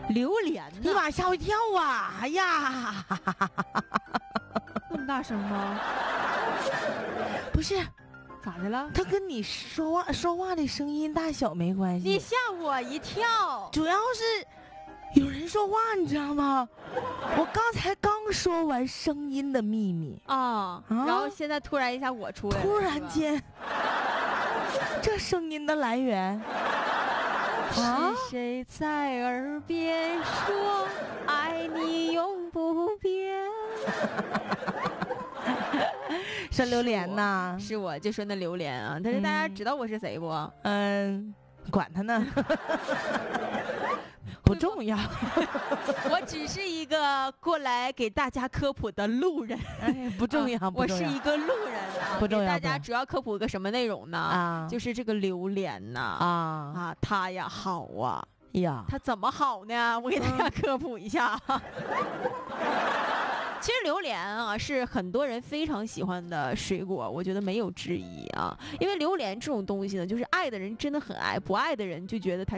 榴莲呢？ 你把吓我一跳啊！哎呀， 那么大声吗？ 不是， 咋的了？ 他跟你说话的声音大小没关系， 你吓我一跳！ 主要是有人说话，你知道吗？我刚说完声音的秘密啊，然后现在突然一下我出来了， 突然间，这声音的来源是谁在耳边说爱你永不变？ 是榴莲呐？ 是我就说那榴莲啊，但是大家知道我是谁不？ 管他呢。不重要， 我只是一个过来给大家科普的路人。 哎，不重要， 我是一个路人啊， 不重要。 大家主要科普个什么内容呢？就是这个榴莲呐，它呀好啊呀， 它怎么好呢？我给大家科普一下。其实榴莲啊是很多人非常喜欢的水果，我觉得没有之一啊。因为榴莲这种东西呢，就是爱的人真的很爱，不爱的人就觉得它